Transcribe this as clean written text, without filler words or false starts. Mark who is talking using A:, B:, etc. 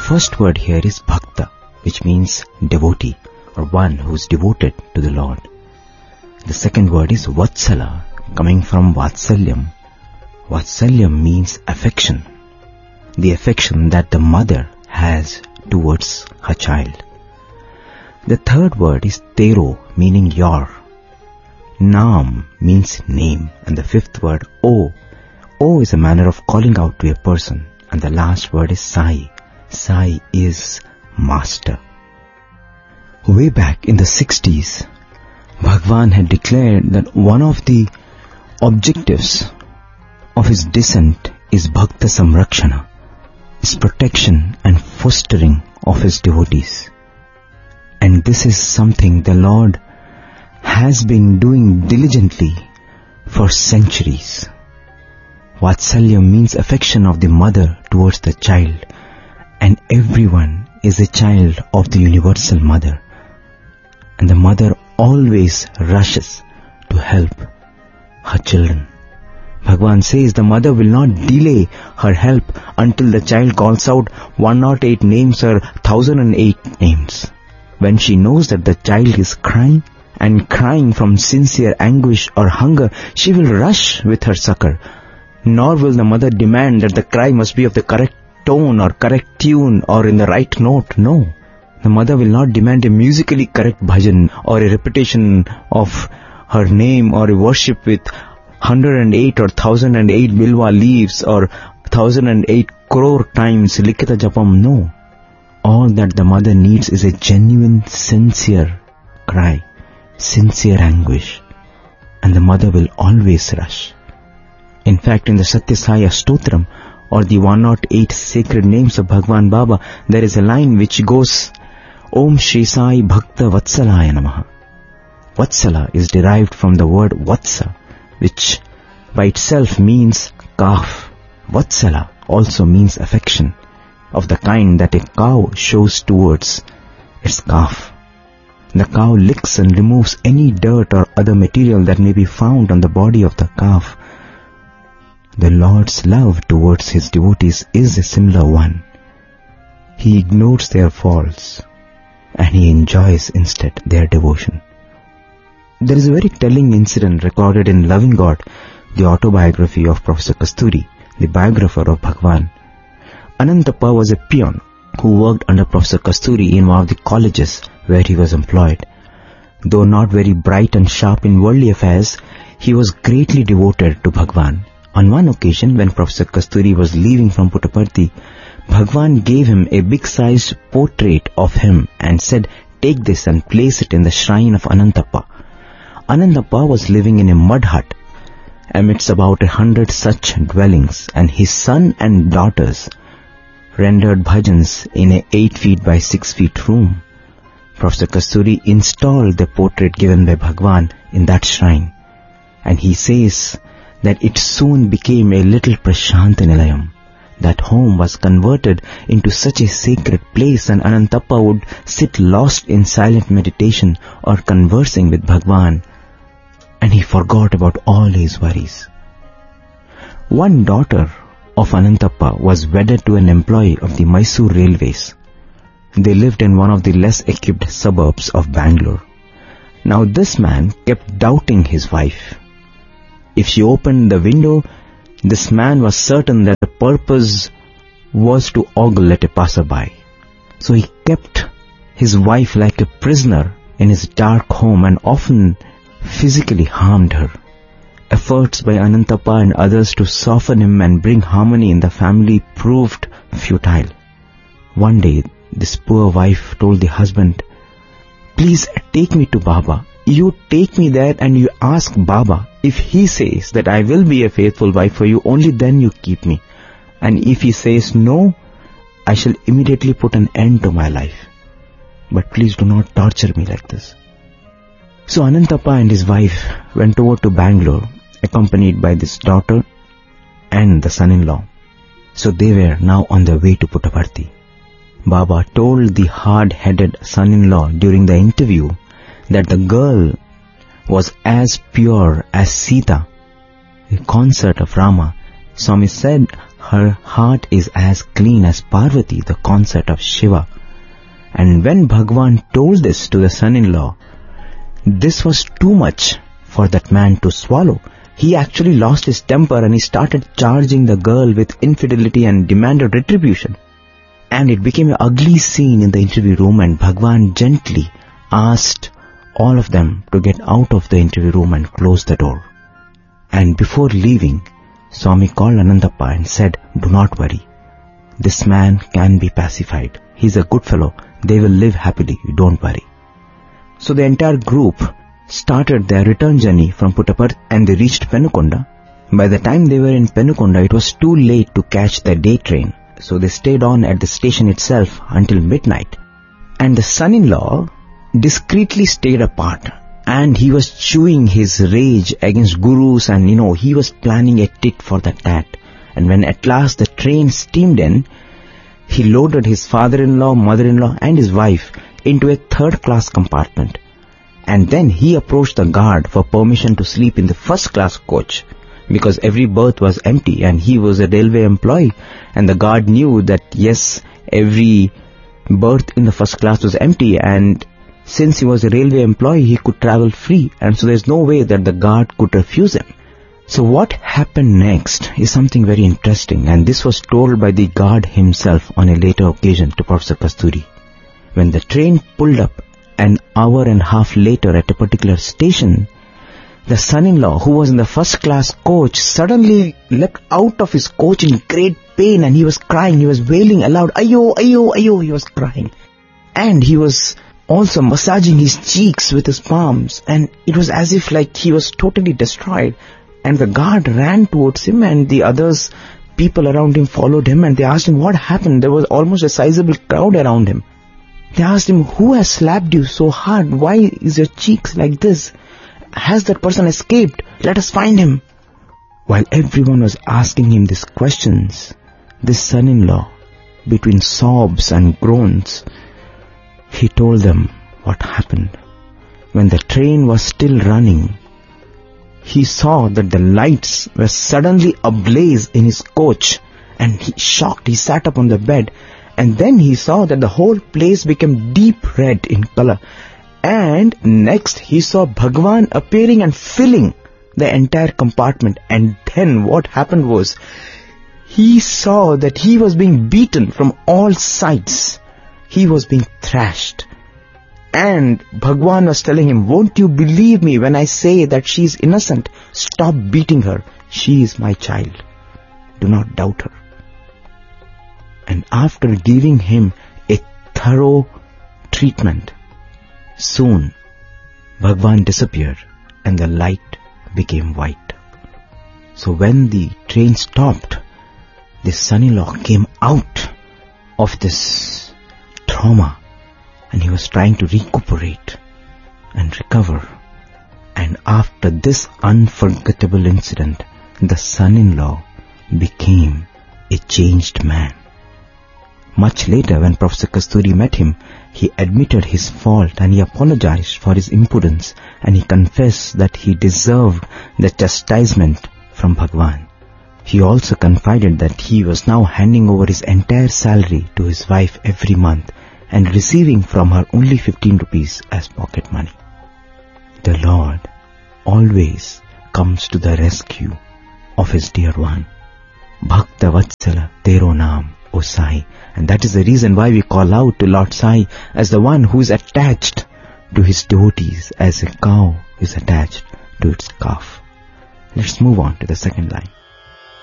A: first word here is bhakta, which means devotee, or one who is devoted to the Lord. The second word is vatsala, coming from vatsalyam. Vatsalyam means affection, the affection that the mother has towards her child. The third word is tero, meaning your. Naam means name, and the fifth word O. O is a manner of calling out to a person, and the last word is Sai. Sai is master. Way back in the 60s, Bhagwan had declared that one of the objectives of his descent is Bhakta Samrakshana, is protection and fostering of his devotees. And this is something the Lord has been doing diligently for centuries. Vatsalyam means affection of the mother towards the child, and everyone is a child of the universal mother. And the mother always rushes to help her children. Bhagwan says the mother will not delay her help until the child calls out 108 names or 1008 names. When she knows that the child is crying and crying from sincere anguish or hunger, she will rush with her succor. Nor will the mother demand that the cry must be of the correct tone or correct tune or in the right note. No. The mother will not demand a musically correct bhajan or a repetition of her name or a worship with 108 or 1008 bilwa leaves or 1008 crore times likita japam. No. All that the mother needs is a genuine, sincere cry, sincere anguish, and the mother will always rush. In fact, in the Satya Sai Stotram, or the 108 sacred names of Bhagwan Baba, there is a line which goes, Om Shri Sai Bhakta Vatsalaya Namaha. Vatsala is derived from the word Vatsa, which by itself means calf. Vatsala also means affection, of the kind that a cow shows towards its calf. The cow licks and removes any dirt or other material that may be found on the body of the calf. The Lord's love towards his devotees is a similar one. He ignores their faults and he enjoys instead their devotion. There is a very telling incident recorded in Loving God, the autobiography of Professor Kasturi, the biographer of Bhagwan. Anantappa was a peon who worked under Professor Kasturi in one of the colleges where he was employed. Though not very bright and sharp in worldly affairs, he was greatly devoted to Bhagwan. On one occasion, when Professor Kasturi was leaving from Puttaparthi, Bhagwan gave him a big-sized portrait of him and said, "Take this and place it in the shrine of Anantappa." Anantappa was living in a mud hut amidst about 100 such dwellings, and his son and daughters rendered bhajans in a 8 feet by 6 feet room. Professor Kasturi installed the portrait given by Bhagwan in that shrine, and he says that it soon became a little Prashanta Nilayam. That home was converted into such a sacred place, and Anantappa would sit lost in silent meditation or conversing with Bhagwan, and he forgot about all his worries. One daughter of Anantappa was wedded to an employee of the Mysore Railways. They lived in one of the less equipped suburbs of Bangalore. Now this man kept doubting his wife. If she opened the window, this man was certain that the purpose was to ogle at a passerby. So he kept his wife like a prisoner in his dark home and often physically harmed her. Efforts by Anantappa and others to soften him and bring harmony in the family proved futile. One day, this poor wife told the husband, "Please take me to Baba. You take me there and you ask Baba. If he says that I will be a faithful wife for you, only then you keep me. And if he says no, I shall immediately put an end to my life. But please do not torture me like this." So Anantappa and his wife went over to Bangalore, accompanied by this daughter and the son-in-law. So they were now on their way to Puttaparthi. Baba told the hard-headed son-in-law during the interview that the girl was as pure as Sita, the consort of Rama. Swami said, her heart is as clean as Parvati, the consort of Shiva. And when Bhagwan told this to the son-in-law, this was too much for that man to swallow. He actually lost his temper and he started charging the girl with infidelity and demanded retribution. And it became an ugly scene in the interview room, and Bhagwan gently asked all of them to get out of the interview room and close the door. And before leaving, Swami called Anandappa and said, "Do not worry. This man can be pacified. He's a good fellow. They will live happily. Don't worry." So the entire group started their return journey from Puttaparthi and they reached Penukonda. By the time they were in Penukonda, it was too late to catch the day train. So they stayed on at the station itself until midnight. And the son-in-law discreetly stayed apart. And he was chewing his rage against gurus, and he was planning a tit for the tat. And when at last the train steamed in, he loaded his father-in-law, mother-in-law and his wife into a third-class compartment. And then he approached the guard for permission to sleep in the first-class coach, because every berth was empty and he was a railway employee, and the guard knew that yes, every berth in the first class was empty, and since he was a railway employee, he could travel free, and so there's no way that the guard could refuse him. So what happened next is something very interesting, and this was told by the guard himself on a later occasion to Professor Kasturi. When the train pulled up an hour and a half later at a particular station, the son-in-law, who was in the first-class coach, suddenly leapt out of his coach in great pain, and he was crying, he was wailing aloud, "Ayo, ayo, ayo," he was crying. And he was also massaging his cheeks with his palms, and it was as if like he was totally destroyed. And the guard ran towards him, and the others, people around him, followed him, and they asked him what happened. There was almost a sizable crowd around him. They asked him, "Who has slapped you so hard? Why is your cheeks like this? Has that person escaped? Let us find him." While everyone was asking him these questions, this son-in-law, between sobs and groans, he told them what happened. When the train was still running, he saw that the lights were suddenly ablaze in his coach, and he shocked, he sat up on the bed, and then he saw that the whole place became deep red in color. And next he saw Bhagwan appearing and filling the entire compartment. And then what happened was, he saw that he was being beaten from all sides. He was being thrashed. And Bhagwan was telling him, "Won't you believe me when I say that she is innocent? Stop beating her. She is my child. Do not doubt her." And after giving him a thorough treatment, soon Bhagwan disappeared and the light became white. So when the train stopped, the son-in-law came out of this trauma, and he was trying to recuperate and recover. And after this unforgettable incident, the son-in-law became a changed man. Much later, when Professor Kasturi met him, he admitted his fault and he apologized for his impudence, and he confessed that he deserved the chastisement from Bhagwan. He also confided that he was now handing over his entire salary to his wife every month and receiving from her only 15 rupees as pocket money. The Lord always comes to the rescue of his dear one. Bhakta Vatsala Tero Naam, O Sai. And that is the reason why we call out to Lord Sai as the one who is attached to his devotees, as a cow is attached to its calf. Let's move on to the second line.